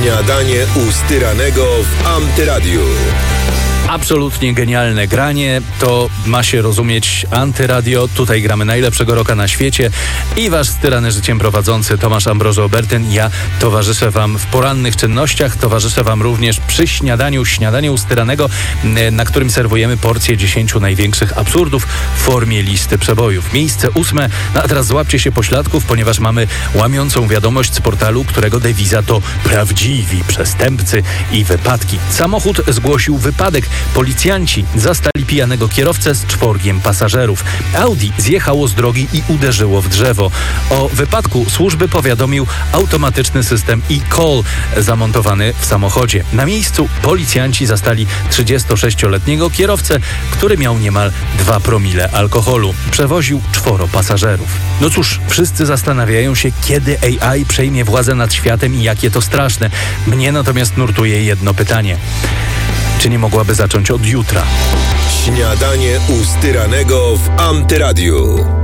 Śniadanie u Styranego w Antyradiu. Absolutnie genialne granie, to ma się rozumieć Antyradio. Tutaj gramy najlepszego rocka na świecie i wasz styrany życiem prowadzący Tomasz Ambroży-Obertyn. Ja towarzyszę wam w porannych czynnościach, towarzyszę wam również przy śniadaniu u Styranego, na którym serwujemy porcję 10 największych absurdów w formie listy przebojów. Miejsce 8. No a teraz złapcie się pośladków, ponieważ mamy łamiącą wiadomość z portalu, którego dewiza to prawdziwi przestępcy i wypadki. Samochód zgłosił wypadek. Policjanci zastali pijanego kierowcę z 4 pasażerów. Audi zjechało z drogi i uderzyło w drzewo. O wypadku służby powiadomił automatyczny system e-call zamontowany w samochodzie. Na miejscu policjanci zastali 36-letniego kierowcę, który miał niemal 2 promile alkoholu. Przewoził 4 pasażerów. No cóż, wszyscy zastanawiają się, kiedy AI przejmie władzę nad światem i jakie to straszne. Mnie natomiast nurtuje jedno pytanie. Czy nie mogłaby zacząć od jutra? Śniadanie u Styranego w Antyradiu.